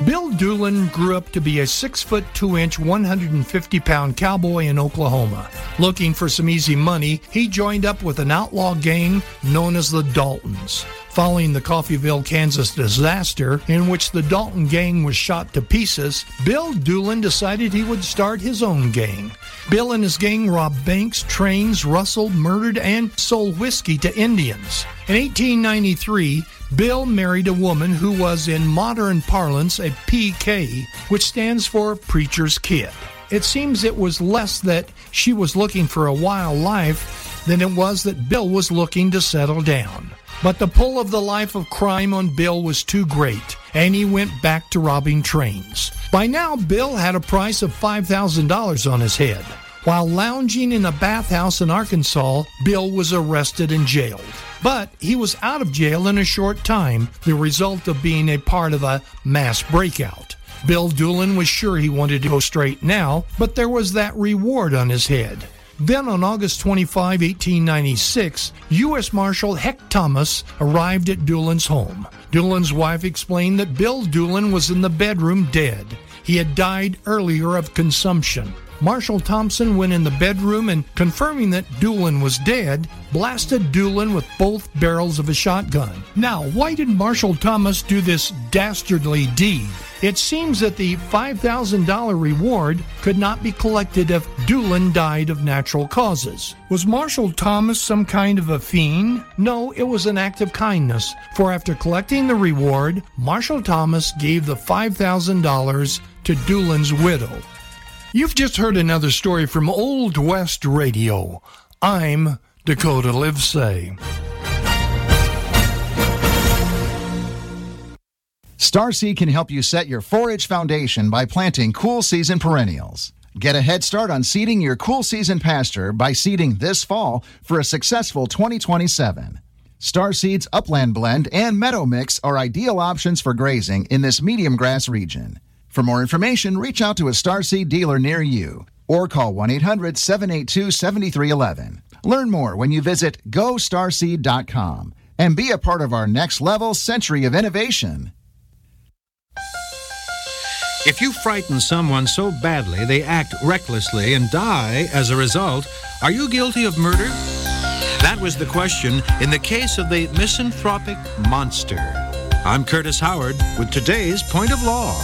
Bill Doolin grew up to be a 6'2", 150-pound cowboy in Oklahoma. Looking for some easy money, he joined up with an outlaw gang known as the Daltons. Following the Coffeyville, Kansas disaster, in which the Dalton gang was shot to pieces, Bill Doolin decided he would start his own gang. Bill and his gang robbed banks, trains, rustled, murdered, and sold whiskey to Indians. In 1893, Bill married a woman who was, in modern parlance, a PK, which stands for Preacher's Kid. It seems it was less that she was looking for a wild life than it was that Bill was looking to settle down. But the pull of the life of crime on Bill was too great, and he went back to robbing trains. By now, Bill had a price of $5,000 on his head. While lounging in a bathhouse in Arkansas, Bill was arrested and jailed. But he was out of jail in a short time, the result of being a part of a mass breakout. Bill Doolin was sure he wanted to go straight now, but there was that reward on his head. Then on August 25, 1896, U.S. Marshal Heck Thomas arrived at Doolin's home. Doolin's wife explained that Bill Doolin was in the bedroom dead. He had died earlier of consumption. Marshal Thompson went in the bedroom and, confirming that Doolin was dead, blasted Doolin with both barrels of a shotgun. Now, why did Marshal Thomas do this dastardly deed? It seems that the $5,000 reward could not be collected if Doolin died of natural causes. Was Marshal Thomas some kind of a fiend? No, it was an act of kindness, for after collecting the reward, Marshal Thomas gave the $5,000 to Doolin's widow. You've just heard another story from Old West Radio. I'm Dakota Livesay. Starseed can help you set your 4-H foundation by planting cool season perennials. Get a head start on seeding your cool season pasture by seeding this fall for a successful 2027. Starseed's Upland Blend and Meadow Mix are ideal options for grazing in this medium grass region. For more information, reach out to a Starseed dealer near you or call 1-800-782-7311. Learn more when you visit GoStarseed.com and be a part of our next level century of innovation. If you frighten someone so badly they act recklessly and die as a result, are you guilty of murder? That was the question in the case of the misanthropic monster. I'm Curtis Howard with today's Point of Law.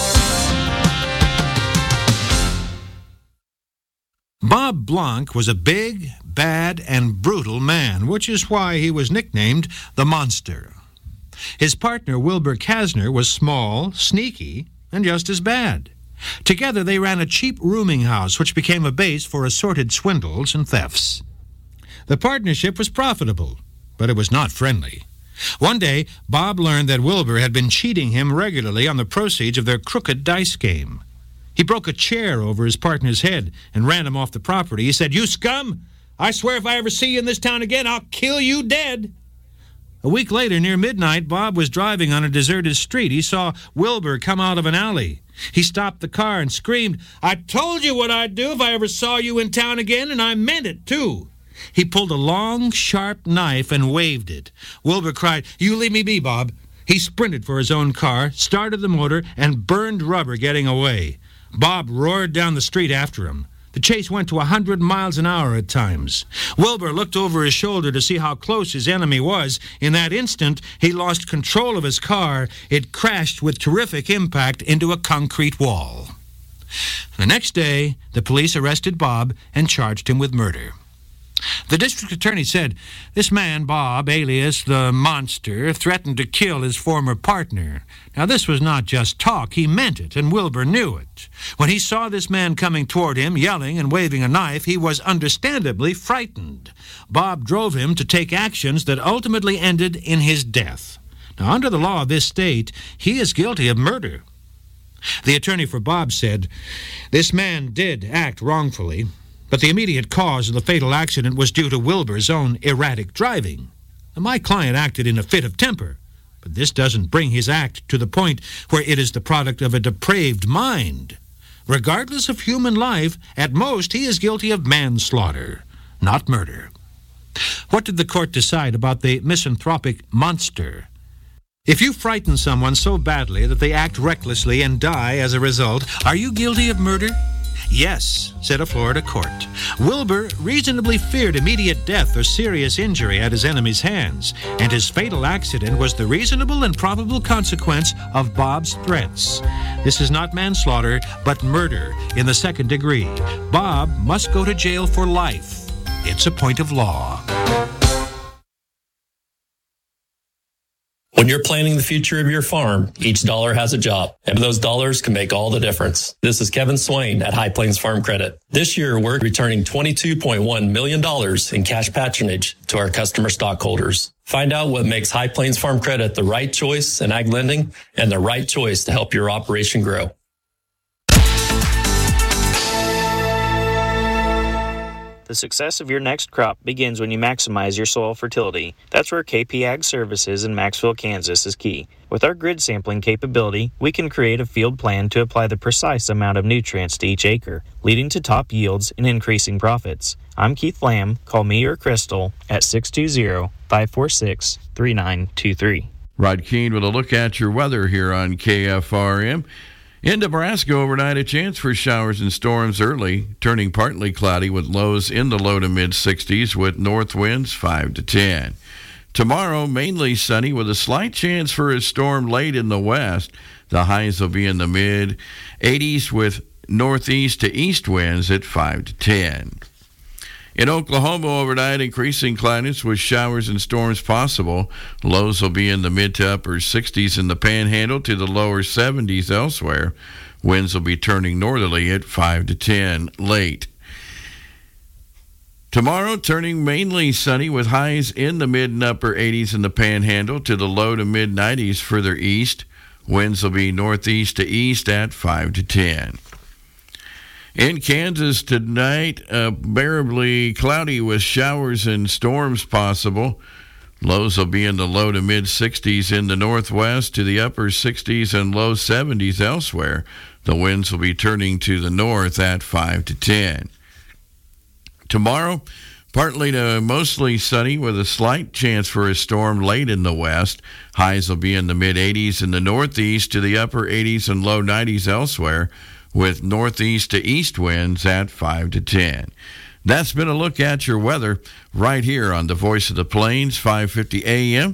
Bob Blanc was a big, bad, and brutal man, which is why he was nicknamed the Monster. His partner, Wilbur Kasner, was small, sneaky, and just as bad. Together, they ran a cheap rooming house, which became a base for assorted swindles and thefts. The partnership was profitable, but it was not friendly. One day, Bob learned that Wilbur had been cheating him regularly on the proceeds of their crooked dice game. He broke a chair over his partner's head and ran him off the property. He said, "You scum! I swear if I ever see you in this town again, I'll kill you dead." A week later, near midnight, Bob was driving on a deserted street. He saw Wilbur come out of an alley. He stopped the car and screamed, "I told you what I'd do if I ever saw you in town again, and I meant it, too." He pulled a long, sharp knife and waved it. Wilbur cried, "You leave me be, Bob." He sprinted for his own car, started the motor, and burned rubber getting away. Bob roared down the street after him. The chase went to 100 miles an hour at times. Wilbur looked over his shoulder to see how close his enemy was. In that instant, he lost control of his car. It crashed with terrific impact into a concrete wall. The next day, the police arrested Bob and charged him with murder. The district attorney said, "This man, Bob, alias the Monster, threatened to kill his former partner. Now, this was not just talk. He meant it, and Wilbur knew it. When he saw this man coming toward him, yelling and waving a knife, he was understandably frightened. Bob drove him to take actions that ultimately ended in his death. Now, under the law of this state, he is guilty of murder." The attorney for Bob said, "This man did act wrongfully, but the immediate cause of the fatal accident was due to Wilbur's own erratic driving. My client acted in a fit of temper, but this doesn't bring his act to the point where it is the product of a depraved mind. Regardless of human life, at most he is guilty of manslaughter, not murder." What did the court decide about the misanthropic monster? If you frighten someone so badly that they act recklessly and die as a result, are you guilty of murder? Yes, said a Florida court. Wilbur reasonably feared immediate death or serious injury at his enemy's hands, and his fatal accident was the reasonable and probable consequence of Bob's threats. This is not manslaughter, but murder in the second degree. Bob must go to jail for life. It's a point of law. When you're planning the future of your farm, each dollar has a job, and those dollars can make all the difference. This is Kevin Swain at High Plains Farm Credit. This year, we're returning $22.1 million in cash patronage to our customer stockholders. Find out what makes High Plains Farm Credit the right choice in ag lending and the right choice to help your operation grow. The success of your next crop begins when you maximize your soil fertility. That's where KP Ag Services in Maxville, Kansas is key. With our grid sampling capability, we can create a field plan to apply the precise amount of nutrients to each acre, leading to top yields and increasing profits. I'm Keith Lamb. Call me or Crystal at 620-546-3923. Rod Keene with a look at your weather here on KFRM. In Nebraska, overnight, a chance for showers and storms early, turning partly cloudy with lows in the low to mid-60s with north winds 5 to 10. Tomorrow, mainly sunny with a slight chance for a storm late in the west. The highs will be in the mid-80s with northeast to east winds at 5 to 10. In Oklahoma, overnight, increasing cloudiness with showers and storms possible. Lows will be in the mid to upper 60s in the Panhandle to the lower 70s elsewhere. Winds will be turning northerly at 5 to 10 late. Tomorrow, turning mainly sunny with highs in the mid and upper 80s in the Panhandle to the low to mid 90s further east. Winds will be northeast to east at 5 to 10. In Kansas tonight, bearably cloudy with showers and storms possible. Lows will be in the low to mid-60s in the northwest to the upper 60s and low 70s elsewhere. The winds will be turning to the north at 5 to 10. Tomorrow, partly to mostly sunny with a slight chance for a storm late in the west. Highs will be in the mid-80s in the northeast to the upper 80s and low 90s elsewhere, with northeast to east winds at 5 to 10. That's been a look at your weather right here on the Voice of the Plains, 550 AM,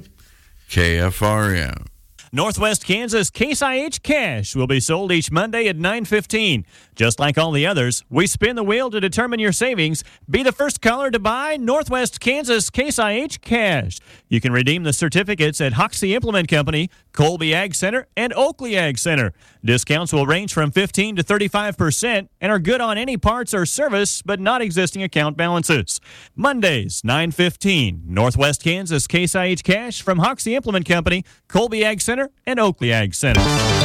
KFRM. Northwest Kansas Case IH Cash will be sold each Monday at 9:15. Just like all the others, we spin the wheel to determine your savings. Be the first caller to buy Northwest Kansas Case IH Cash. You can redeem the certificates at Hoxie Implement Company, Colby Ag Center, and Oakley Ag Center. Discounts will range from 15 to 35% and are good on any parts or service, but not existing account balances. Mondays, 9:15. Northwest Kansas Case IH Cash from Hoxie Implement Company, Colby Ag Center, and Oakley Ag Center.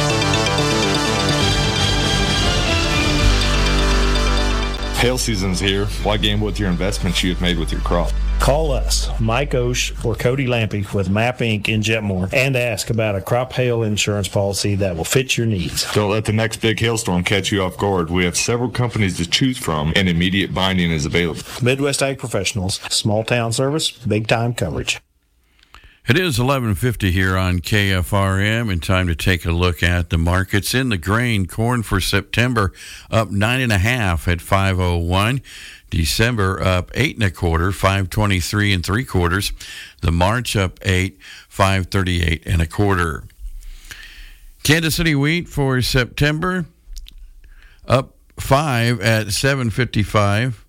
Hail season's here. Why gamble with your investments you have made with your crop? Call us, Mike Osh or Cody Lampy with MAP Inc. in Jetmore, and ask about a crop hail insurance policy that will fit your needs. Don't let the next big hailstorm catch you off guard. We have several companies to choose from, and immediate binding is available. Midwest Ag Professionals, small town service, big time coverage. It is 11:50 here on KFRM, and time to take a look at the markets. In the grain, corn for September up 9.5 at 5.01. December up 8 1/4, 5.23 3/4. The March up 8, 5.38 1/4. Kansas City wheat for September up 5 at 7.55.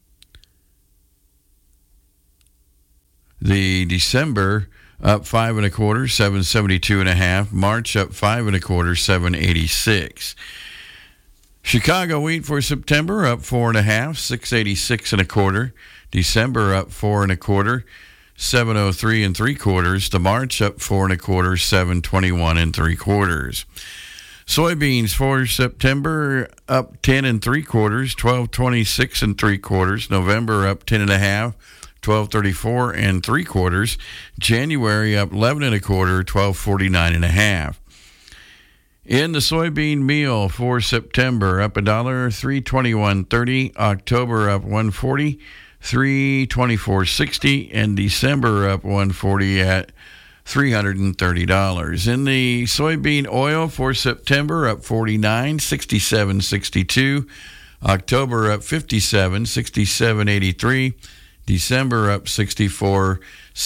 The December up 5 1/4, 7.72 1/2. March up 5 1/4, 7.86. Chicago wheat for September up 4 1/2, 6.86 1/4. December up 4 1/4, 7.03 3/4. The March up 4 1/4, 7.21 3/4. Soybeans for September up 10 3/4, 12.26 3/4. November up 10 1/2. 12.34 3/4. January up 11 1/4, 12.49 1/2. In the soybean meal for September, up $1, 3.21.30. October up 1.40, 3.24.60, and December up 1.40 at $330. In the soybean oil for September, up 49, 67.62. October up 57, 67.83. December up 64,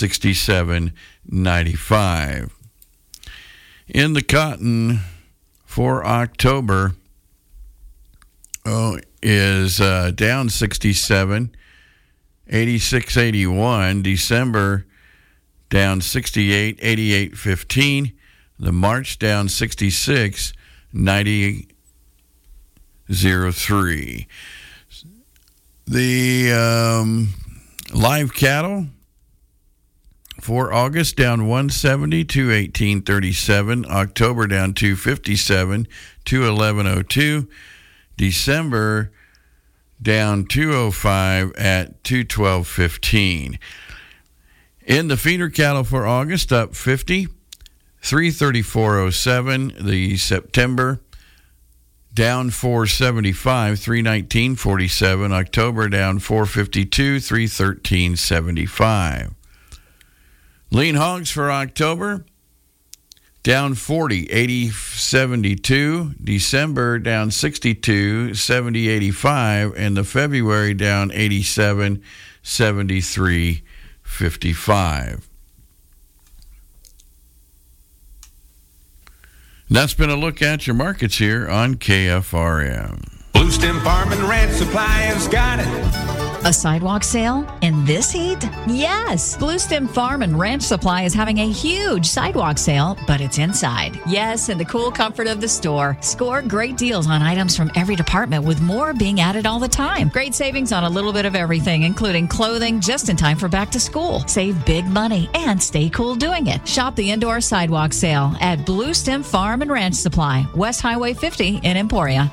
67.95. In the cotton for October is down 67, 86.81. December down 68, 88.15. The March down 66, 90.03. The live cattle for August down 170, 218.37. October down 257, 211.02. December down 205 at 212.15. In the feeder cattle for August, up 50, 334.07. The September down 475, 319.47. October down 452, 313.75. Lean hogs for October down 40, 80.72. December down 62, 70.85. And the February down 87, 73.55. That's been a look at your markets here on KFRM. Blue Stem Farm and Ranch Supply has got it. A sidewalk sale in this heat? Yes! Blue Stem Farm and Ranch Supply is having a huge sidewalk sale, but it's inside. Yes, in the cool comfort of the store. Score great deals on items from every department, with more being added all the time. Great savings on a little bit of everything, including clothing, just in time for back to school. Save big money and stay cool doing it. Shop the indoor sidewalk sale at Blue Stem Farm and Ranch Supply, West Highway 50 in Emporia.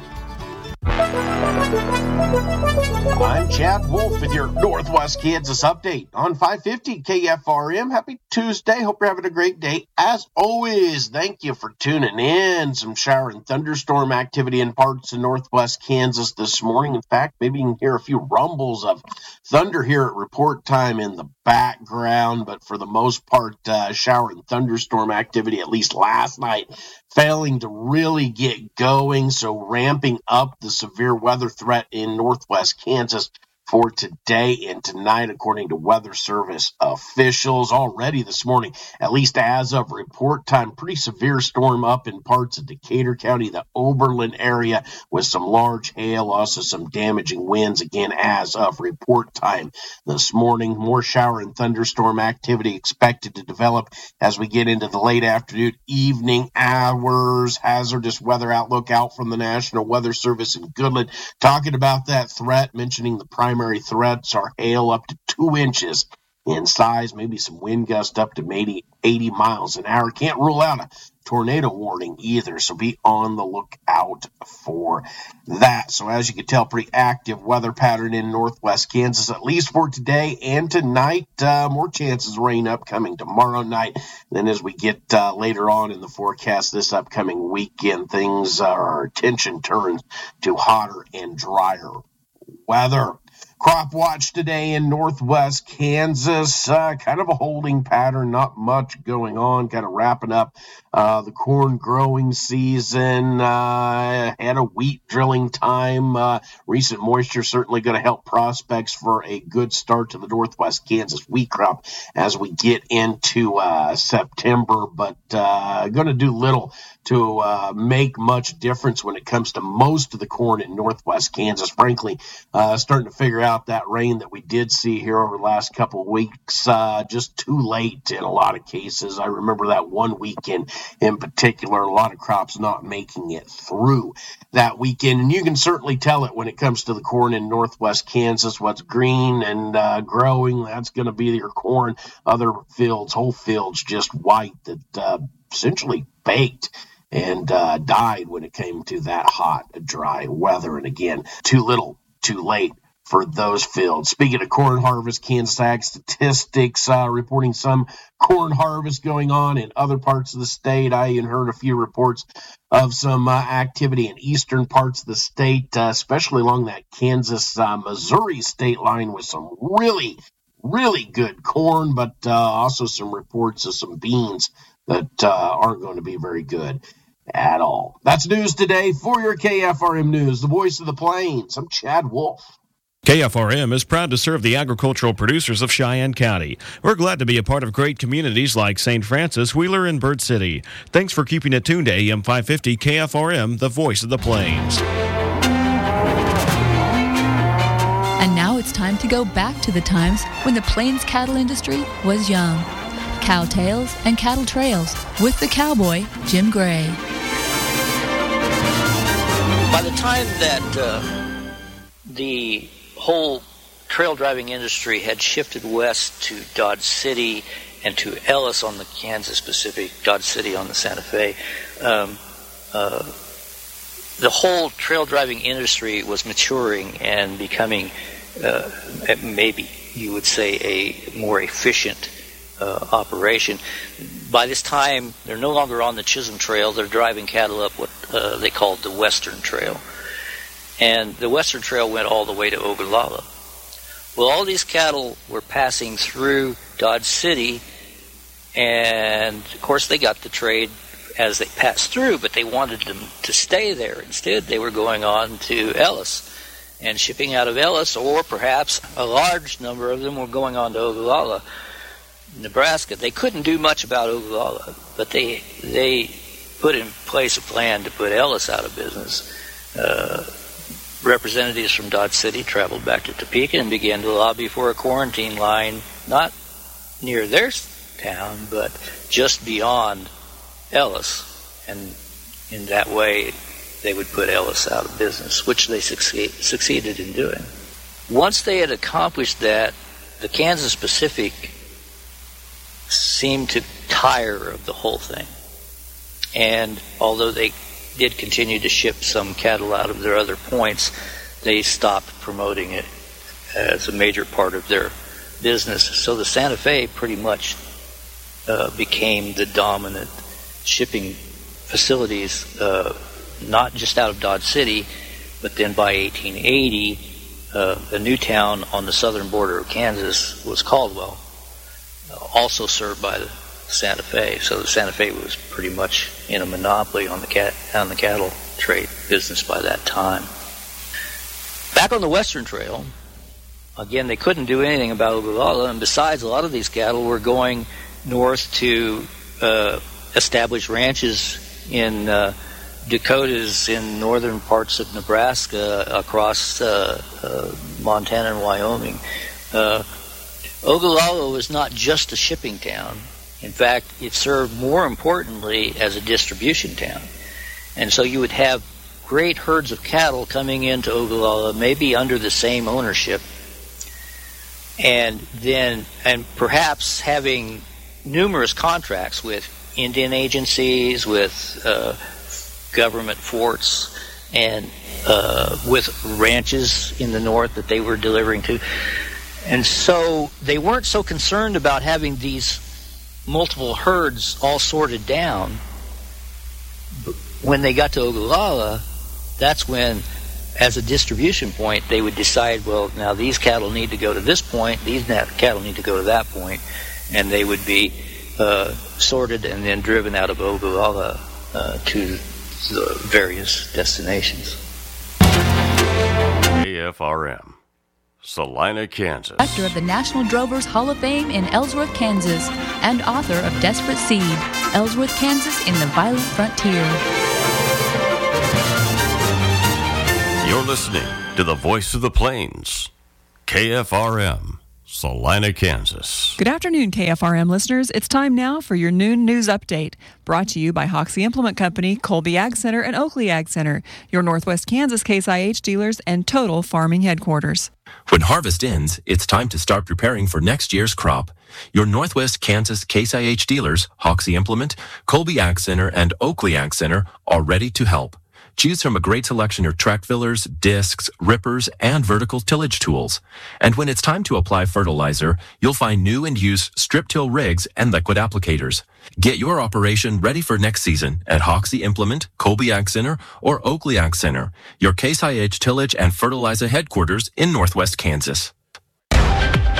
I'm Chad Wolf with your Northwest Kansas update on 550 KFRM. Happy Tuesday. Hope you're having a great day. As always, thank you for tuning in. Some shower and thunderstorm activity in parts of Northwest Kansas this morning. In fact, maybe you can hear a few rumbles of thunder here at report time in the background, but for the most part, shower and thunderstorm activity, at least last night, failing to really get going, so ramping up the severe weather threat in Northwest Kansas for today and tonight, according to Weather Service officials. Already this morning, at least as of report time, pretty severe storm up in parts of Decatur County, the Oberlin area, with some large hail, also some damaging winds, again, as of report time this morning. More shower and thunderstorm activity expected to develop as we get into the late afternoon, evening hours. Hazardous weather outlook out from the National Weather Service in Goodland, talking about that threat, mentioning the primary threats are hail up to 2 inches in size, maybe some wind gust up to maybe 80 miles an hour. Can't rule out a tornado warning either, so be on the lookout for that. So as you can tell, pretty active weather pattern in Northwest Kansas, at least for today and tonight. More chances of rain upcoming tomorrow night. Then as we get later on in the forecast this upcoming weekend, our attention turns to hotter and drier weather. Crop watch today in Northwest Kansas, kind of a holding pattern, not much going on, kind of wrapping up the corn growing season, had a wheat drilling time. Recent moisture certainly going to help prospects for a good start to the Northwest Kansas wheat crop as we get into September, but going to do little to make much difference when it comes to most of the corn in Northwest Kansas. Frankly, starting to figure out that rain that we did see here over the last couple of weeks, just too late in a lot of cases. I remember that one weekend in particular, a lot of crops not making it through that weekend. And you can certainly tell it when it comes to the corn in Northwest Kansas. What's green and growing, that's going to be your corn. Other fields, whole fields, just white, that essentially baked and died when it came to that hot, dry weather. And again, too little, too late for those fields. Speaking of corn harvest, Kansas Ag Statistics reporting some corn harvest going on in other parts of the state. I even heard a few reports of some activity in eastern parts of the state, especially along that Kansas-Missouri state line, with some really really good corn, but also some reports of some beans that aren't going to be very good at all. That's news today. For your KFRM News, the voice of the Plains, I'm Chad Wolf. KFRM is proud to serve the agricultural producers of Cheyenne County. We're glad to be a part of great communities like St. Francis, Wheeler, and Bird City. Thanks for keeping it tuned to AM 550 KFRM, the voice of the Plains. And now it's time to go back to the times when the Plains cattle industry was young. Cow Tales and Cattle Trails with the cowboy, Jim Gray. By the time that the whole trail driving industry had shifted west to Dodge City and to Ellis on the Kansas Pacific, Dodge City on the Santa Fe, the whole trail driving industry was maturing and becoming, maybe you would say, a more efficient operation. By this time, they're no longer on the Chisholm Trail. They're driving cattle up what they called the Western Trail. And the Western Trail went all the way to Ogallala. Well, all these cattle were passing through Dodge City, and of course they got the trade as they passed through, but they wanted them to stay there. Instead, they were going on to Ellis and shipping out of Ellis, or perhaps a large number of them were going on to Ogallala, Nebraska. They couldn't do much about Ogallala, but they put in place a plan to put Ellis out of business. Representatives from Dodge City traveled back to Topeka and began to lobby for a quarantine line, not near their town, but just beyond Ellis. And in that way, they would put Ellis out of business, which they succeeded in doing. Once they had accomplished that, the Kansas Pacific seemed to tire of the whole thing. And although they did continue to ship some cattle out of their other points, they stopped promoting it as a major part of their business. So the Santa Fe pretty much became the dominant shipping facilities, not just out of Dodge City, but then by 1880, a new town on the southern border of Kansas was Caldwell, also served by the Santa Fe. So the Santa Fe was pretty much in a monopoly on the cattle trade business by that time. Back on the Western Trail, again, they couldn't do anything about Ogallala, and besides, a lot of these cattle were going north to establish ranches in Dakotas, in northern parts of Nebraska, across Montana and Wyoming. Ogallala was not just a shipping town. In fact, it served more importantly as a distribution town. And so you would have great herds of cattle coming into Ogallala, maybe under the same ownership, and perhaps having numerous contracts with Indian agencies, with government forts, and with ranches in the north that they were delivering to. And so they weren't so concerned about having these multiple herds all sorted down. When they got to Ogallala, that's when, as a distribution point, they would decide, well, now these cattle need to go to this point, these cattle need to go to that point, and they would be sorted and then driven out of Ogallala to the various destinations. KFRM, Salina, Kansas. Director of the National Drovers Hall of Fame in Ellsworth, Kansas, and author of Desperate Seed, Ellsworth, Kansas in the Violent Frontier. You're listening to the Voice of the Plains, KFRM, Salina, Kansas. Good afternoon, KFRM listeners. It's time now for your noon news update, brought to you by Hoxie Implement Company, Colby Ag Center, and Oakley Ag Center, your Northwest Kansas Case IH dealers and Total Farming headquarters. When harvest ends, it's time to start preparing for next year's crop. Your Northwest Kansas Case IH dealers, Hoxie Implement, Colby Ag Center, and Oakley Ag Center, are ready to help. Choose from a great selection of track fillers, discs, rippers, and vertical tillage tools. And when it's time to apply fertilizer, you'll find new and used strip till rigs and liquid applicators. Get your operation ready for next season at Hoxie Implement, Colby Ag Center, or Oakley Ag Center, your Case IH tillage and fertilizer headquarters in Northwest Kansas.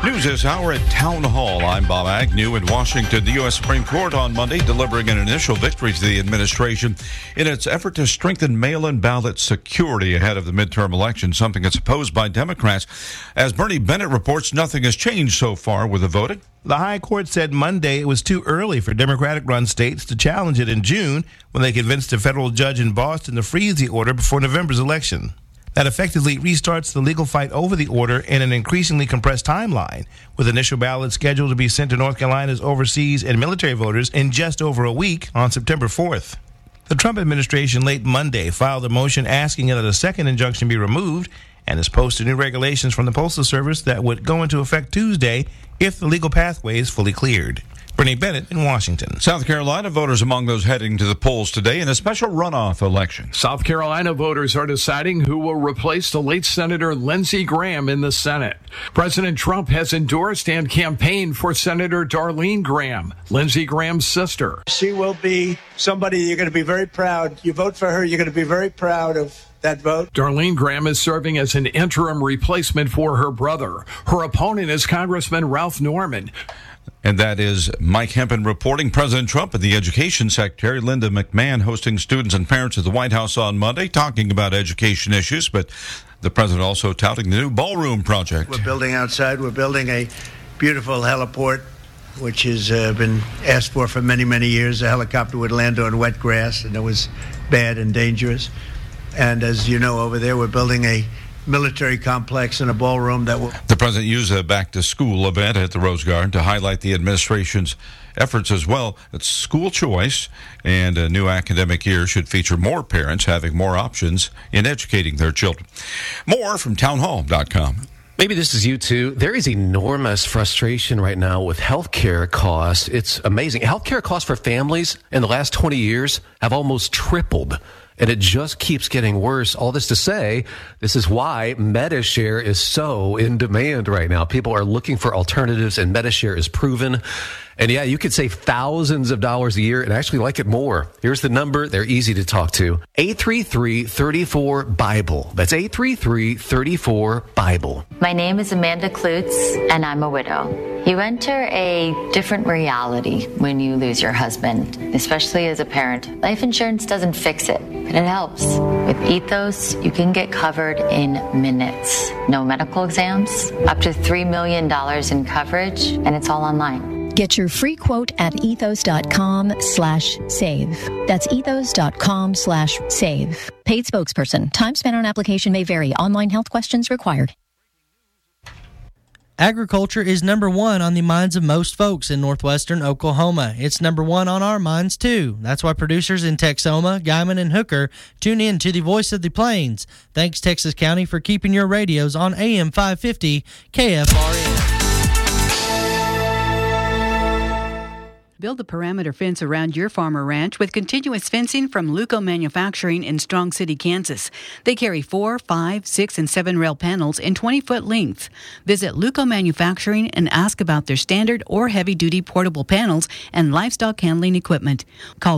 News this hour at Town Hall. I'm Bob Agnew in Washington. The U.S. Supreme Court on Monday delivering an initial victory to the administration in its effort to strengthen mail-in ballot security ahead of the midterm election, something that's opposed by Democrats. As Bernie Bennett reports, nothing has changed so far with the voting. The High Court said Monday it was too early for Democratic-run states to challenge it in June when they convinced a federal judge in Boston to freeze the order before November's election. That effectively restarts the legal fight over the order in an increasingly compressed timeline, with initial ballots scheduled to be sent to North Carolina's overseas and military voters in just over a week on September 4th. The Trump administration late Monday filed a motion asking that a second injunction be removed and has posted new regulations from the Postal Service that would go into effect Tuesday if the legal pathway is fully cleared. Bernie Bennett in Washington. South Carolina voters among those heading to the polls today in a special runoff election. South Carolina voters are deciding who will replace the late Senator Lindsey Graham in the Senate. President Trump has endorsed and campaigned for Senator Darlene Graham, Lindsey Graham's sister. She will be somebody you're going to be very proud. You vote for her, you're going to be very proud of that vote. Darlene Graham is serving as an interim replacement for her brother. Her opponent is Congressman Ralph Norman. And that is Mike Hempen reporting. President Trump and the Education Secretary Linda McMahon hosting students and parents at the White House on Monday, talking about education issues, but the president also touting the new ballroom project. We're building outside. We're building a beautiful heliport, which has been asked for many, many years. A helicopter would land on wet grass, and it was bad and dangerous. And as you know, over there, we're building a military complex and a ballroom that will... The president used a back-to-school event at the Rose Garden to highlight the administration's efforts as well. It's school choice, and a new academic year should feature more parents having more options in educating their children. More from townhall.com. Maybe this is you too. There is enormous frustration right now with healthcare costs. It's amazing. Healthcare costs for families in the last 20 years have almost tripled. And it just keeps getting worse. All this to say, this is why Medi-Share is so in demand right now. People are looking for alternatives, and Medi-Share is proven. And yeah, you could save thousands of dollars a year and actually like it more. Here's the number. They're easy to talk to. 833-34-BIBLE. That's 833-34-BIBLE. My name is Amanda Klutz, and I'm a widow. You enter a different reality when you lose your husband, especially as a parent. Life insurance doesn't fix it, but it helps. With Ethos, you can get covered in minutes. No medical exams, up to $3 million in coverage, and it's all online. Get your free quote at ethos.com/save. That's ethos.com/save. Paid spokesperson. Time spent on application may vary. Online health questions required. Agriculture is number one on the minds of most folks in northwestern Oklahoma. It's number one on our minds, too. That's why producers in Texoma, Guyman, and Hooker tune in to the Voice of the Plains. Thanks, Texas County, for keeping your radios on AM 550 KFRN. Build a perimeter fence around your farm or ranch with continuous fencing from Luco Manufacturing in Strong City, Kansas. They carry 4, 5, 6, and 7 rail panels in 20-foot length. Visit Luco Manufacturing and ask about their standard or heavy-duty portable panels and livestock handling equipment. Call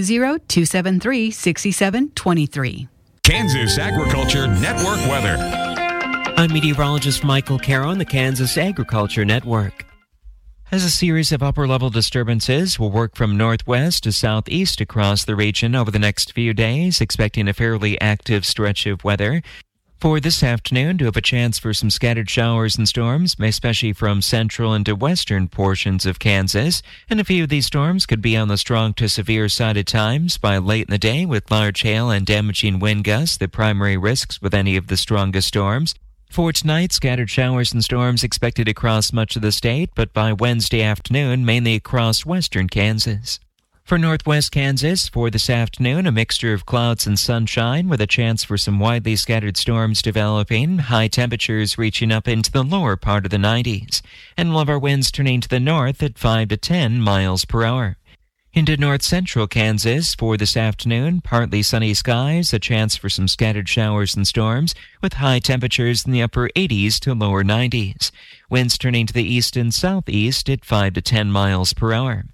620-273-6723. Kansas Agriculture Network weather. I'm meteorologist Michael Caro on the Kansas Agriculture Network. As a series of upper-level disturbances will work from northwest to southeast across the region over the next few days, expecting a fairly active stretch of weather. For this afternoon, do have a chance for some scattered showers and storms, especially from central into western portions of Kansas. And a few of these storms could be on the strong to severe side at times by late in the day, with large hail and damaging wind gusts the primary risks with any of the strongest storms. For tonight, scattered showers and storms expected across much of the state, but by Wednesday afternoon, mainly across western Kansas. For northwest Kansas, for this afternoon, a mixture of clouds and sunshine with a chance for some widely scattered storms developing, high temperatures reaching up into the lower part of the 90s, and all of our winds turning to the north at 5 to 10 miles per hour. Into north-central Kansas, for this afternoon, partly sunny skies, a chance for some scattered showers and storms, with high temperatures in the upper 80s to lower 90s. Winds turning to the east and southeast at 5 to 10 miles per hour.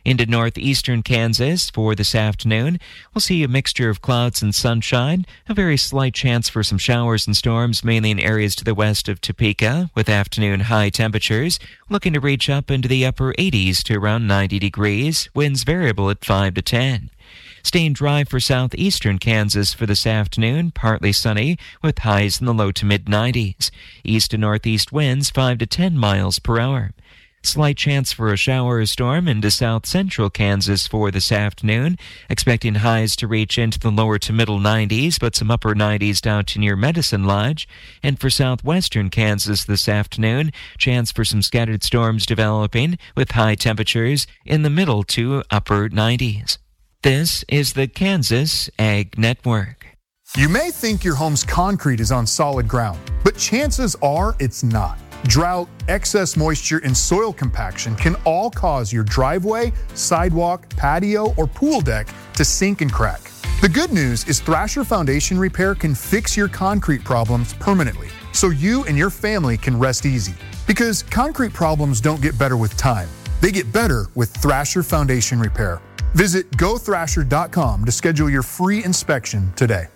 Into northeastern Kansas for this afternoon, we'll see a mixture of clouds and sunshine, a very slight chance for some showers and storms, mainly in areas to the west of Topeka, with afternoon high temperatures looking to reach up into the upper 80s to around 90 degrees, winds variable at 5 to 10. Staying dry for southeastern Kansas for this afternoon, partly sunny with highs in the low to mid-90s. East to northeast winds 5 to 10 miles per hour. Slight chance for a shower or storm into south central Kansas for this afternoon, expecting highs to reach into the lower to middle 90s, but some upper 90s down to near Medicine Lodge. And for southwestern Kansas this afternoon, chance for some scattered storms developing with high temperatures in the middle to upper 90s. This is the Kansas Ag Network. You may think your home's concrete is on solid ground, but chances are it's not. Drought, excess moisture, and soil compaction can all cause your driveway, sidewalk, patio, or pool deck to sink and crack. The good news is Thrasher Foundation Repair can fix your concrete problems permanently, so you and your family can rest easy. Because concrete problems don't get better with time. They get better with Thrasher Foundation Repair. Visit gothrasher.com to schedule your free inspection today.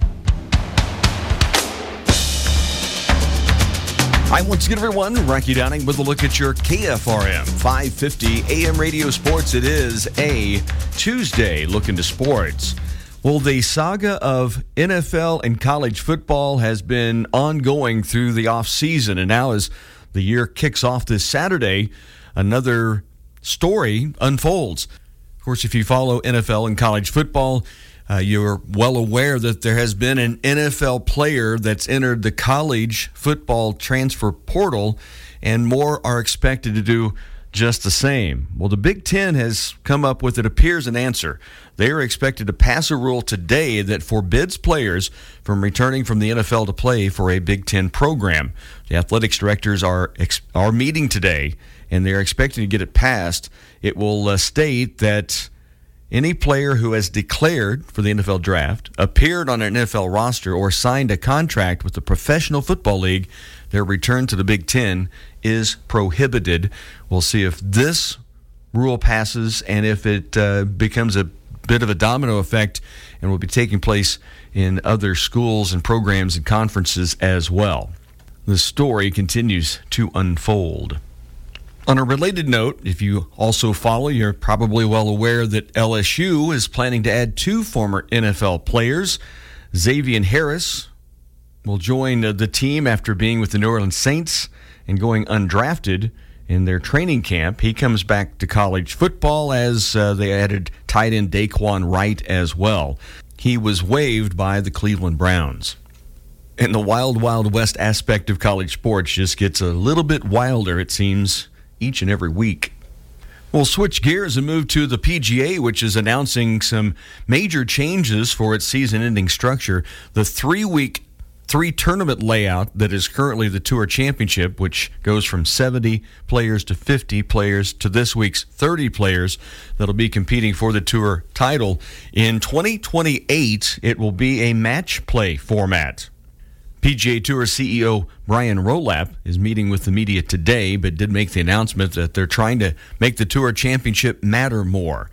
Hi, once again, everyone. Rocky Downing with a look at your KFRM 550 AM Radio Sports. It is a Tuesday look into sports. Well, the saga of NFL and college football has been ongoing through the offseason, and now as the year kicks off this Saturday, another story unfolds. Of course, if you follow NFL and college football, you're well aware that there has been an NFL player that's entered the college football transfer portal, and more are expected to do just the same. Well, the Big Ten has come up with, it appears, an answer. They are expected to pass a rule today that forbids players from returning from the NFL to play for a Big Ten program. The athletics directors are meeting today, and they're expecting to get it passed. It will state that any player who has declared for the NFL draft, appeared on an NFL roster, or signed a contract with the Professional Football League, their return to the Big Ten is prohibited. We'll see if this rule passes and if it becomes a bit of a domino effect and will be taking place in other schools and programs and conferences as well. The story continues to unfold. On a related note, if you also follow, you're probably well aware that LSU is planning to add 2 former NFL players. Xavier Harris will join the team after being with the New Orleans Saints and going undrafted in their training camp. He comes back to college football as they added tight end Daquan Wright as well. He was waived by the Cleveland Browns. And the wild, wild west aspect of college sports just gets a little bit wilder, it seems, each and every week. We'll switch gears and move to the PGA, which is announcing some major changes for its season-ending structure. The 3-tournament layout that is currently the Tour Championship, which goes from 70 players to 50 players to this week's 30 players that'll be competing for the Tour title. In 2028, it will be a match play format. PGA Tour CEO Brian Rolap is meeting with the media today, but did make the announcement that they're trying to make the Tour Championship matter more.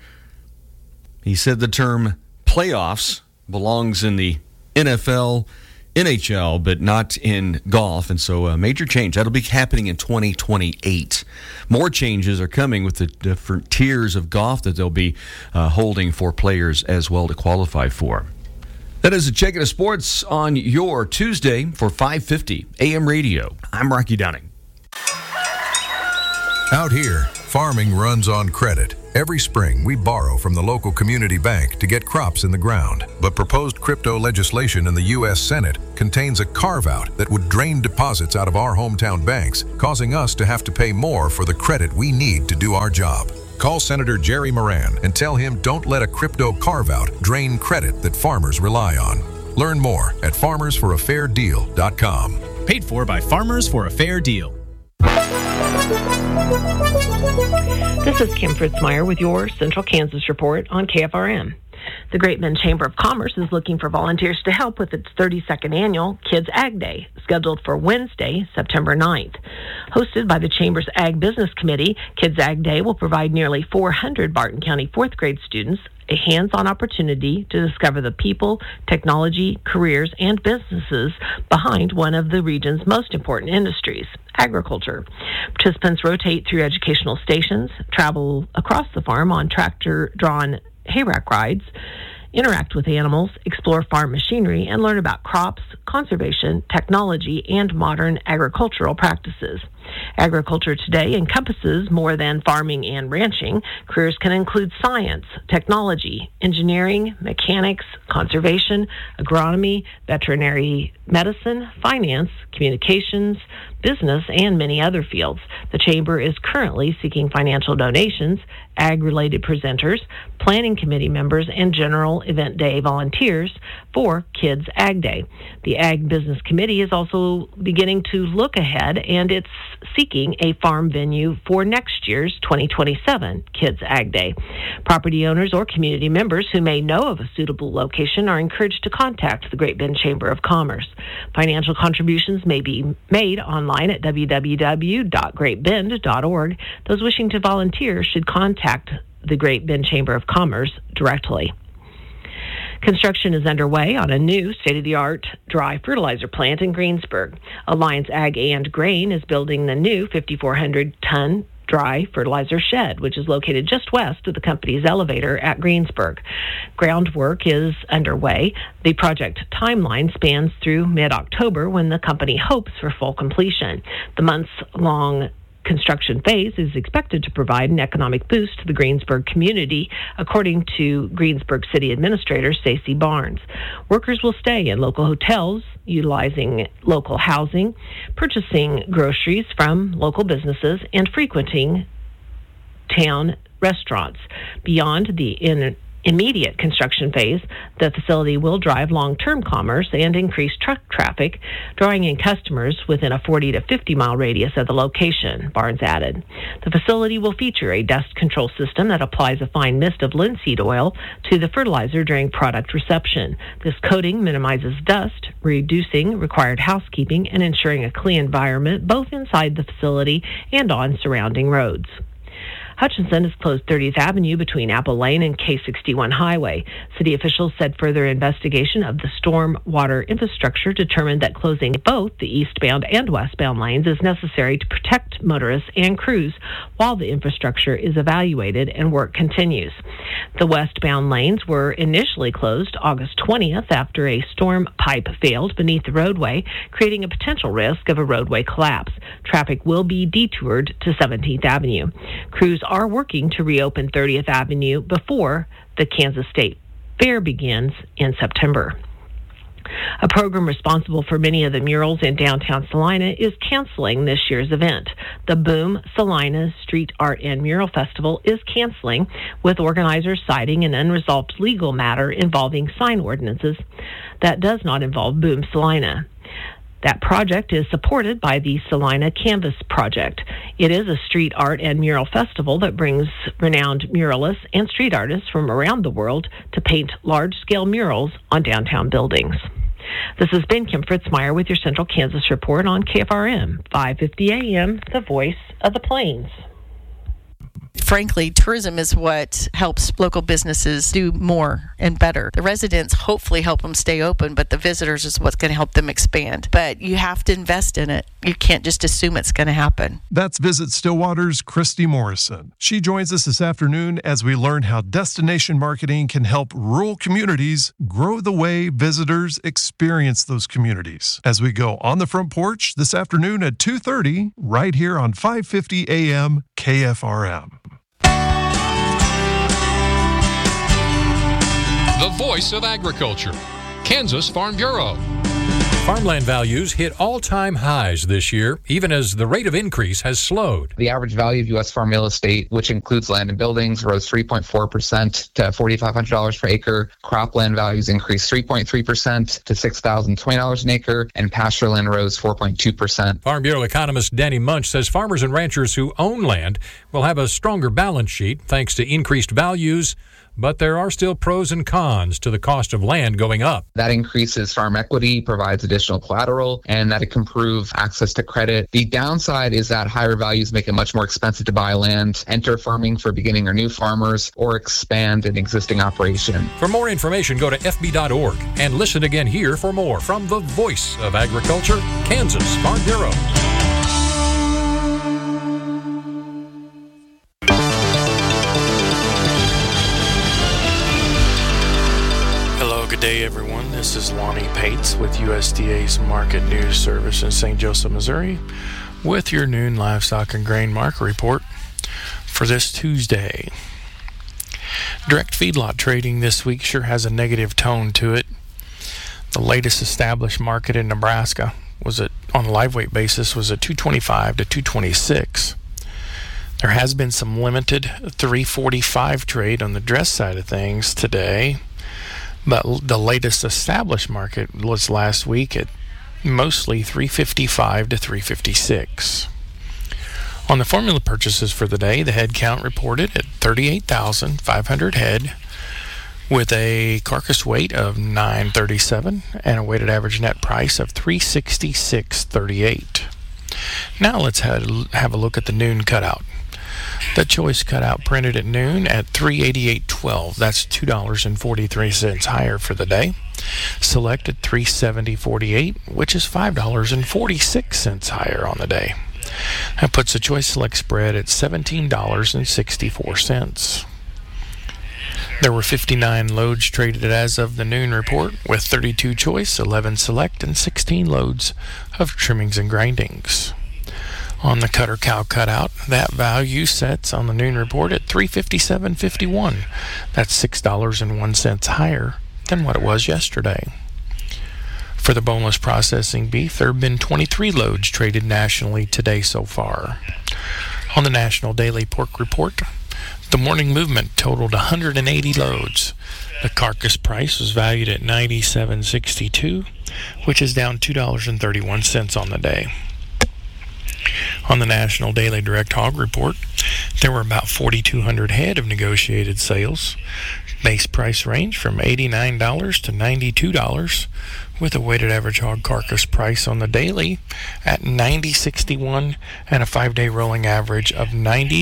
He said the term playoffs belongs in the NFL, NHL, but not in golf, and so a major change. That'll be happening in 2028. More changes are coming with the different tiers of golf that they'll be holding for players as well to qualify for. That is a check of sports on your Tuesday for 550 AM Radio. I'm Rocky Downing. Out here, farming runs on credit. Every spring, we borrow from the local community bank to get crops in the ground. But proposed crypto legislation in the U.S. Senate contains a carve-out that would drain deposits out of our hometown banks, causing us to have to pay more for the credit we need to do our job. Call Senator Jerry Moran and tell him don't let a crypto carve-out drain credit that farmers rely on. Learn more at farmersforafairdeal.com. Paid for by Farmers for a Fair Deal. This is Kim Fritzmeyer with your Central Kansas Report on KFRM. The Great Bend Chamber of Commerce is looking for volunteers to help with its 32nd annual Kids Ag Day, scheduled for Wednesday, September 9th. Hosted by the Chamber's Ag Business Committee, Kids Ag Day will provide nearly 400 Barton County 4th grade students a hands-on opportunity to discover the people, technology, careers, and businesses behind one of the region's most important industries, agriculture. Participants rotate through educational stations, travel across the farm on tractor-drawn hayrack rides, interact with animals, explore farm machinery, and learn about crops, conservation, technology, and modern agricultural practices. Agriculture today encompasses more than farming and ranching. Careers can include science, technology, engineering, mechanics, conservation, agronomy, veterinary medicine, finance, communications, business, and many other fields. The Chamber is currently seeking financial donations, ag-related presenters, planning committee members, and general event day volunteers for Kids Ag Day. The Ag Business Committee is also beginning to look ahead, and it's seeking a farm venue for next year's 2027 Kids Ag Day. Property owners or community members who may know of a suitable location are encouraged to contact the Great Bend Chamber of Commerce. Financial contributions may be made online at www.greatbend.org. Those wishing to volunteer should contact the Great Bend Chamber of Commerce directly. Construction is underway on a new state-of-the-art dry fertilizer plant in Greensburg. Alliance Ag and Grain is building the new 5,400-ton dry fertilizer shed, which is located just west of the company's elevator at Greensburg. Groundwork is underway. The project timeline spans through mid-October, when the company hopes for full completion. The months-long construction phase is expected to provide an economic boost to the Greensburg community, according to Greensburg City Administrator Stacey Barnes. Workers will stay in local hotels, utilizing local housing, purchasing groceries from local businesses, and frequenting town restaurants. Beyond the immediate construction phase, the facility will drive long-term commerce and increase truck traffic, drawing in customers within a 40 to 50-mile radius of the location, Barnes added. The facility will feature a dust control system that applies a fine mist of linseed oil to the fertilizer during product reception. This coating minimizes dust, reducing required housekeeping and ensuring a clean environment both inside the facility and on surrounding roads. Hutchinson has closed 30th Avenue between Apple Lane and K61 Highway. City officials said further investigation of the storm water infrastructure determined that closing both the eastbound and westbound lanes is necessary to protect motorists and crews while the infrastructure is evaluated and work continues. The westbound lanes were initially closed August 20th after a storm pipe failed beneath the roadway, creating a potential risk of a roadway collapse. Traffic will be detoured to 17th Avenue. Crews are working to reopen 30th Avenue before the Kansas State Fair begins in September. A program responsible for many of the murals in downtown Salina is canceling this year's event. The Boom Salina Street Art and Mural Festival is canceling, with organizers citing an unresolved legal matter involving sign ordinances that does not involve Boom Salina. That project is supported by the Salina Canvas Project. It is a street art and mural festival that brings renowned muralists and street artists from around the world to paint large-scale murals on downtown buildings. This has been Kim Fritzmeyer with your Central Kansas Report on KFRM 550 AM, the voice of the Plains. Frankly, tourism is what helps local businesses do more and better. The residents hopefully help them stay open, but the visitors is what's going to help them expand. But you have to invest in it. You can't just assume it's going to happen. That's Visit Stillwater's Christy Morrison. She joins us this afternoon as we learn how destination marketing can help rural communities grow the way visitors experience those communities. As we go on the front porch this afternoon at 2:30, right here on 550 AM KFRM. The voice of agriculture, Kansas Farm Bureau. Farmland values hit all-time highs this year, even as the rate of increase has slowed. The average value of U.S. farm real estate, which includes land and buildings, rose 3.4% to $4,500 per acre. Cropland values increased 3.3% to $6,020 an acre, and pasture land rose 4.2%. Farm Bureau economist Danny Munch says farmers and ranchers who own land will have a stronger balance sheet thanks to increased values, but there are still pros and cons to the cost of land going up. That increases farm equity, provides additional collateral, and that it can improve access to credit. The downside is that higher values make it much more expensive to buy land, enter farming for beginning or new farmers, or expand an existing operation. For more information, go to fb.org and listen again here for more from the Voice of Agriculture, Kansas Farm Bureau. Hello, good day everyone. This is Lonnie Pates with USDA's Market News Service in St. Joseph, Missouri, with your noon livestock and grain market report for this Tuesday. Direct feedlot trading this week sure has a negative tone to it. The latest established market in Nebraska was on a live weight basis was at 225 to 226. There has been some limited 345 trade on the dress side of things today, but the latest established market was last week at mostly 355 to 356. On the formula purchases for the day, the head count reported at 38,500 head with a carcass weight of 937 and a weighted average net price of 366.38. Now let's have a look at the noon cutout. The choice cutout printed at noon at 388.12. That's $2.43 higher for the day. Selected 370.48, which is $5.46 higher on the day. That puts the choice select spread at $17.64. There were 59 loads traded as of the noon report, with 32 choice, 11 select, and 16 loads of trimmings and grindings. On the cutter cow cutout, that value sets on the noon report at $357.51. That's $6.01 higher than what it was yesterday. For the boneless processing beef, there have been 23 loads traded nationally today so far. On the National Daily Pork Report, the morning movement totaled 180 loads. The carcass price was valued at $97.62, which is down $2.31 on the day. On the National Daily Direct Hog Report, there were about 4,200 head of negotiated sales. Base price range from $89 to $92, with a weighted average hog carcass price on the daily at $90.61 and a 5-day rolling average of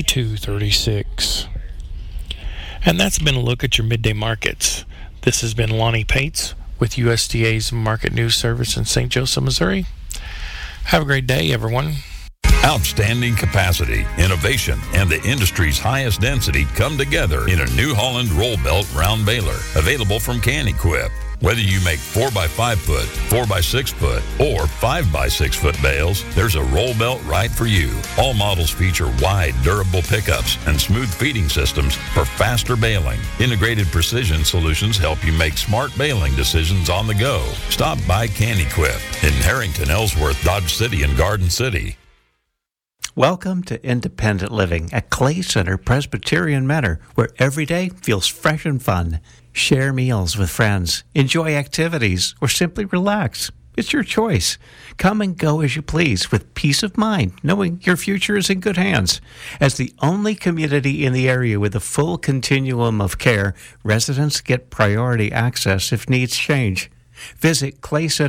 $92.36. And that's been a look at your midday markets. This has been Lonnie Pates with USDA's Market News Service in St. Joseph, Missouri. Have a great day, everyone. Outstanding capacity, innovation, and the industry's highest density come together in a New Holland roll belt round baler, available from Can-Equip. Whether you make 4x5 foot, 4x6 foot, or 5x6 foot bales, there's a roll belt right for you. All models feature wide, durable pickups and smooth feeding systems for faster baling. Integrated precision solutions help you make smart baling decisions on the go. Stop by Can-Equip in Harrington, Ellsworth, Dodge City, and Garden City. Welcome to independent living at Clay Center Presbyterian Manor, where every day feels fresh and fun. Share meals with friends, enjoy activities, or simply relax. It's your choice. Come and go as you please with peace of mind, knowing your future is in good hands. As the only community in the area with a full continuum of care, residents get priority access if needs change. Visit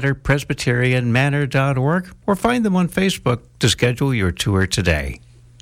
claycenterpresbyterianmanor.org or find them on Facebook to schedule your tour today.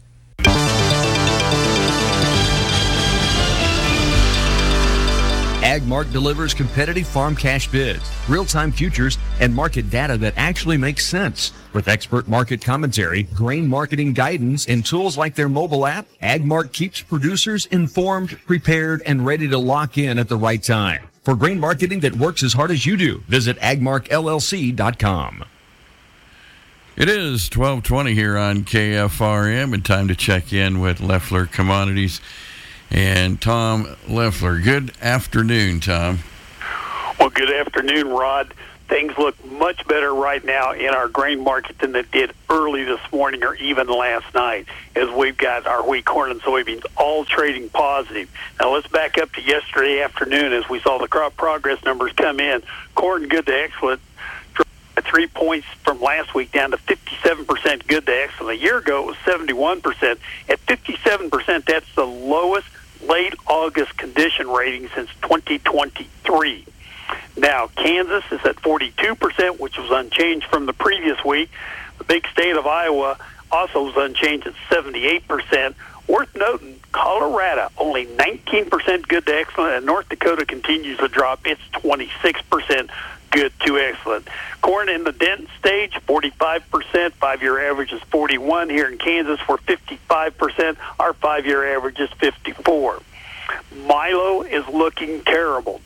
AgMark delivers competitive farm cash bids, real-time futures, and market data that actually makes sense. With expert market commentary, grain marketing guidance, and tools like their mobile app, AgMark keeps producers informed, prepared, and ready to lock in at the right time. For grain marketing that works as hard as you do, visit agmarkllc.com. It is 12:20 here on KFRM, and time to check in with Leffler Commodities and Tom Leffler. Good afternoon, Tom. Well, good afternoon, Rod. Things look much better right now in our grain market than they did early this morning or even last night, as we've got our wheat, corn, and soybeans all trading positive. Now, let's back up to yesterday afternoon as we saw the crop progress numbers come in. Corn good to excellent, 3 points from last week down to 57% good to excellent. A year ago, it was 71%. At 57%, that's the lowest late August condition rating since 2023. Now, Kansas is at 42%, which was unchanged from the previous week. The big state of Iowa also was unchanged at 78%. Worth noting, Colorado, only 19% good to excellent, and North Dakota continues to drop. It's 26% good to excellent. Corn in the dent stage, 45%. 5-year average is 41. Here in Kansas, we're 55%. Our 5-year average is 54. Milo is looking terrible.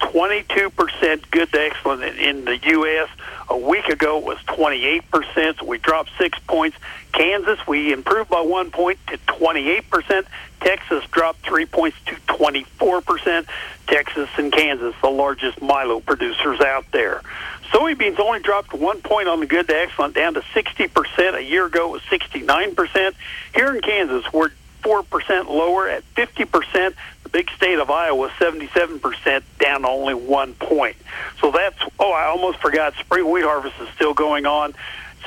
22% good to excellent in the U.S. A week ago, it was 28%, so we dropped 6 points. Kansas, we improved by 1 point to 28%. Texas dropped 3 points to 24%. Texas and Kansas, the largest Milo producers out there. Soybeans only dropped 1 point on the good to excellent, down to 60%. A year ago, it was 69%. Here in Kansas, we're 4% lower at 50%. The big state of Iowa, 77%, down only 1 point. So that's, I almost forgot, spring wheat harvest is still going on.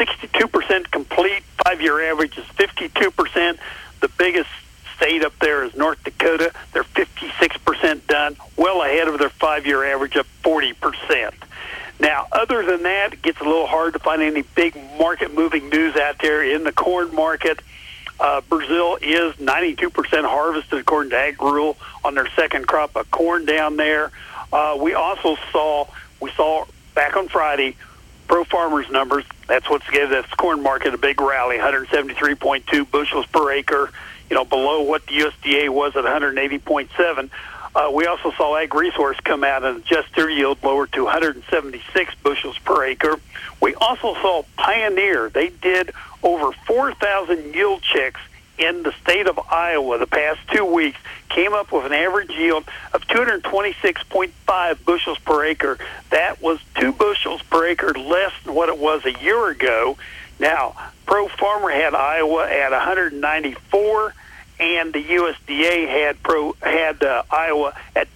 62% complete. 5-year average is 52%. The biggest state up there is North Dakota. They're 56% done, well ahead of their 5-year average of 40%. Now, other than that, it gets a little hard to find any big market-moving news out there in the corn market. Brazil is 92% harvested according to AgRule on their second crop of corn down there. We saw back on Friday Pro Farmers numbers. That's what's gave this corn market a big rally, 173.2 bushels per acre, below what the USDA was at 180.7. We also saw Ag Resource come out and adjust their yield lower to 176 bushels per acre. We also saw Pioneer. They did over 4,000 yield checks in the state of Iowa the past 2 weeks, came up with an average yield of 226.5 bushels per acre. That was 2 bushels per acre less than what it was a year ago. Now, Pro Farmer had Iowa at 194, and the USDA had Iowa at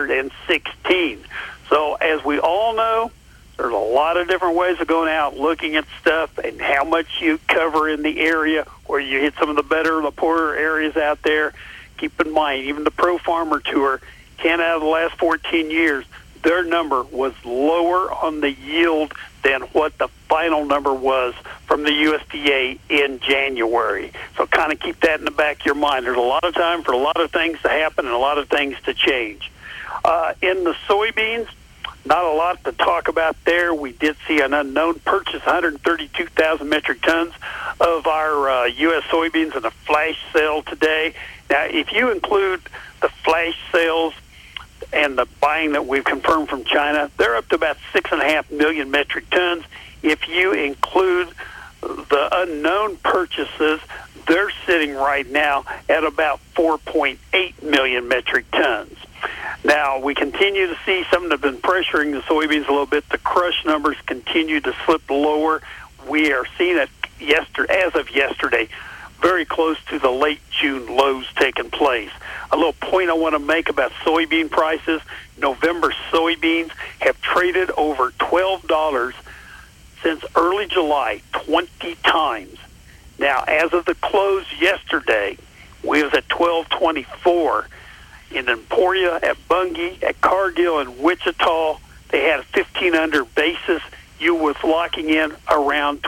216. So, as we all know, there's a lot of different ways of going out, looking at stuff, and how much you cover in the area, where you hit some of the better, the poorer areas out there. Keep in mind, even the Pro Farmer Tour, 10 out of the last 14 years, their number was lower on the yield than what the final number was from the USDA in January. So kind of keep that in the back of your mind. There's a lot of time for a lot of things to happen and a lot of things to change. In the soybeans, not a lot to talk about there. We did see an unknown purchase, 132,000 metric tons of our U.S. soybeans in a flash sale today. Now, if you include the flash sales and the buying that we've confirmed from China, they're up to about 6.5 million metric tons. If you include the unknown purchases, they're sitting right now at about 4.8 million metric tons. Now, we continue to see something that's been pressuring the soybeans a little bit. The crush numbers continue to slip lower. We are seeing it as of yesterday, very close to the late June lows taking place. A little point I want to make about soybean prices. November soybeans have traded over $12 since early July, 20 times. Now, as of the close yesterday, we was at $12.24. In Emporia, at Bungie, at Cargill, and Wichita, they had a 15 under basis. You was locking in around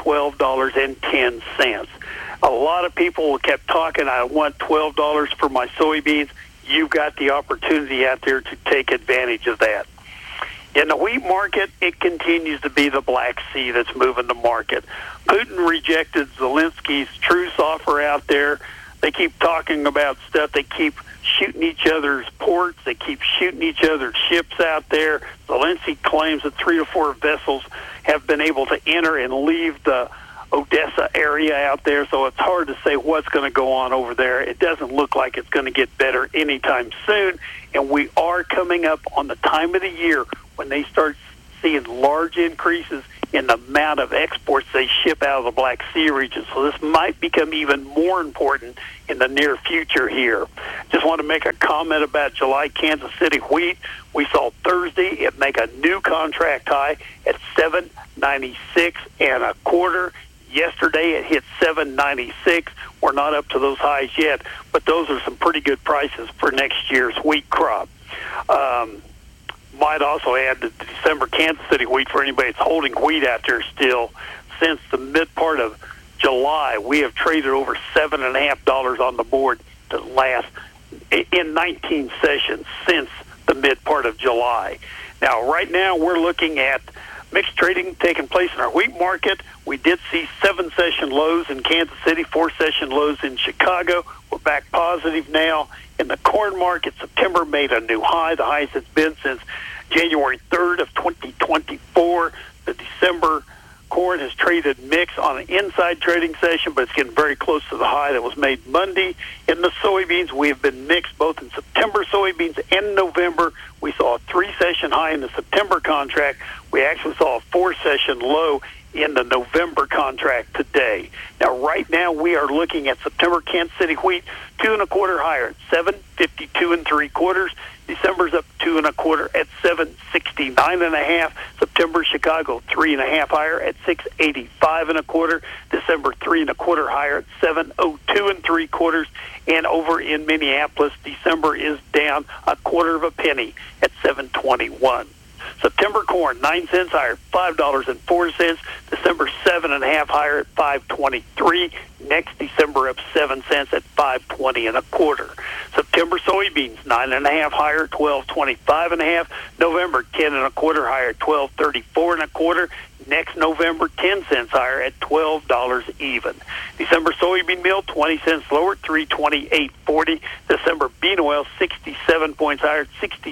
$12.10. A lot of people kept talking, I want $12 for my soybeans. You've got the opportunity out there to take advantage of that. In the wheat market, it continues to be the Black Sea that's moving the market. Putin rejected Zelensky's truce offer out there. They keep talking about stuff. They keep shooting each other's ports. They keep shooting each other's ships out there. Zelensky claims that 3 to 4 vessels have been able to enter and leave the Odessa area out there, so it's hard to say what's going to go on over there. It doesn't look like it's going to get better anytime soon, and we are coming up on the time of the year when they start seeing large increases in the amount of exports they ship out of the Black Sea region. So this might become even more important in the near future here. Just want to make a comment about July Kansas City wheat. We saw Thursday it make a new contract high at $7.96 and a quarter. Yesterday it hit $7.96. We're not up to those highs yet, but those are some pretty good prices for next year's wheat crop. Might also add that the December Kansas City wheat, for anybody that's holding wheat out there still, since the mid part of July, we have traded over $7.50 on the board to last in 19 sessions since the mid part of July. Now, right now, we're looking at mixed trading taking place in our wheat market. We did see 7-session lows in Kansas City, 4-session lows in Chicago. We're back positive now. In the corn market, September made a new high, the highest it's been since January 3rd of 2024. The December corn has traded mixed on an inside trading session, but it's getting very close to the high that was made Monday. In the soybeans, we have been mixed both in September soybeans and November. We saw a 3-session high in the September contract. We actually saw a 4-session low in the November contract today. Now, right now, we are looking at September Kansas City wheat 2 1/4 higher at 7.52 3/4. December's up 2 1/4 at 7.69 1/2. September Chicago 3 1/2 higher at 6.85 1/4. December 3 1/4 higher at 7.02 3/4. And over in Minneapolis, December is down 1/4 penny at 7.21. September corn 9 cents higher, $5.04. December 7 1/2 higher at 5.23. Next December up 7 cents at 5.20 1/4. September soybeans 9 1/2 higher, 12.25 1/2. November 10 1/4 higher, 12.34 1/4. Next November 10 cents higher at $12 even. December soybean meal 20 cents lower, 328.40. December bean oil 67 points higher,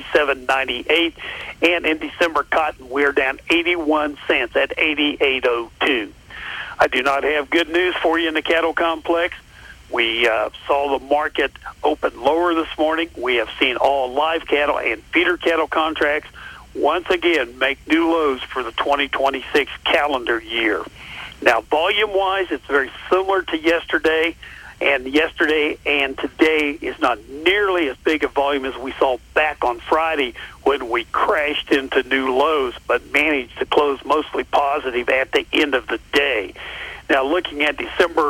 67.98. And in December cotton, we're down 81 cents at 88.02. I do not have good news for you in the cattle complex. We saw the market open lower this morning. We have seen all live cattle and feeder cattle contracts once again make new lows for the 2026 calendar year. Now, volume-wise, it's very similar to yesterday, and yesterday and today is not nearly as big a volume as we saw back on Friday when we crashed into new lows, but managed to close mostly positive at the end of the day. Now, looking at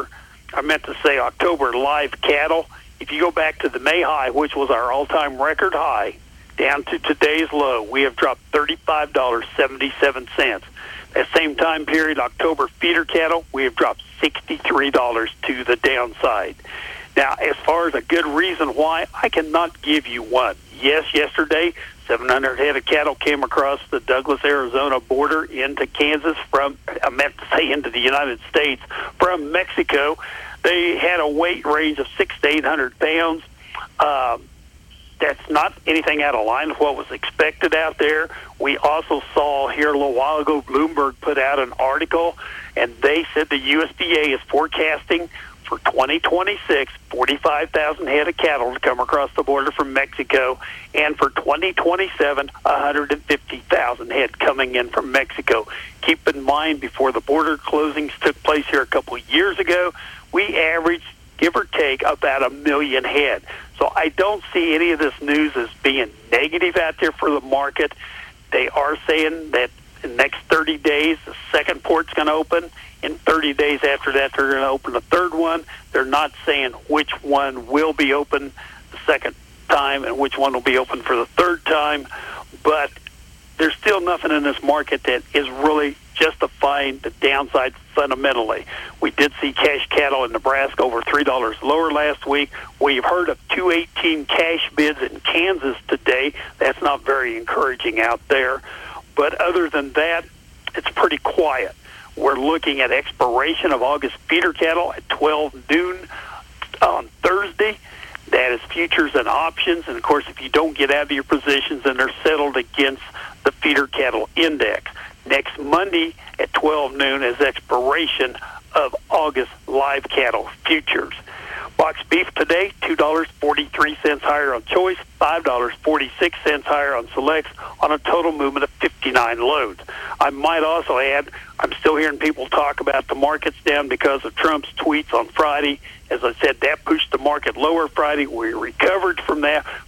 October live cattle, if you go back to the May high, which was our all-time record high, down to today's low, we have dropped $35.77. That same time period, October feeder cattle, we have dropped $63 to the downside. Now, as far as a good reason why, I cannot give you one. Yes, yesterday, 700 head of cattle came across the Douglas, Arizona border into Kansas into the United States from Mexico. They had a weight range of 600 to 800 pounds. That's not anything out of line with what was expected out there. We also saw here a little while ago, Bloomberg put out an article, and they said the USDA is forecasting for 2026, 45,000 head of cattle to come across the border from Mexico, and for 2027, 150,000 head coming in from Mexico. Keep in mind, before the border closings took place here a couple of years ago, we averaged, give or take, about 1 million head. So I don't see any of this news as being negative out there for the market. They are saying that in the next 30 days, the second port's going to open. In 30 days after that, they're going to open a third one. They're not saying which one will be open the second time and which one will be open for the third time. But there's still nothing in this market that is really justifying the downside fundamentally. We did see cash cattle in Nebraska over $3 lower last week. We've heard of 218 cash bids in Kansas today. That's not very encouraging out there. But other than that, it's pretty quiet. We're looking at expiration of August feeder cattle at 12 noon on Thursday. That is futures and options. And, of course, if you don't get out of your positions, then they're settled against the feeder cattle index. Next Monday at 12 noon is expiration of August live cattle futures. Box beef today, $2.43 higher on choice, $5.46 higher on selects, on a total movement of 59 loads. I might also add, I'm still hearing people talk about the market's down because of Trump's tweets on Friday. As I said, that pushed the market lower Friday. We recovered from that.